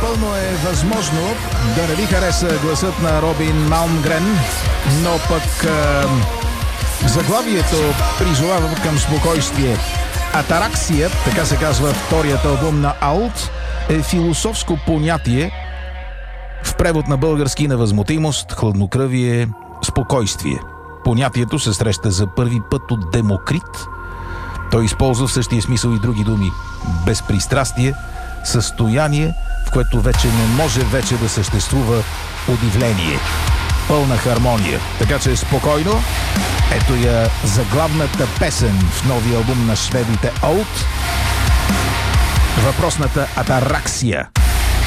Напълно е възможно да не ви хареса гласът на Робин Малмгрен, но пък заглавието призовава към спокойствие. Атараксия, така се казва вторият албум на Alt, е философско понятие, в превод на български невъзмутимост, хладнокръвие, спокойствие. Понятието се среща за първи път от Демокрит. Той използва в същия смисъл и други думи. Безпристрастие, състояние, в което вече не може вече да съществува удивление. Пълна хармония. Така че спокойно, ето я заглавната песен в новия албум на шведите Alt. Въпросната Атараксия.